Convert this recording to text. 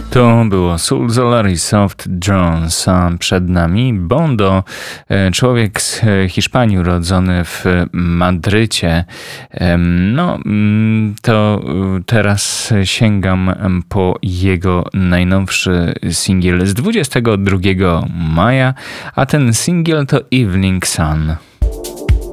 To było Soul Solari Soft Jones, a przed nami Bondo, człowiek z Hiszpanii urodzony w Madrycie. To teraz sięgam po jego najnowszy singiel z 22 maja, a ten singiel to Evening Sun.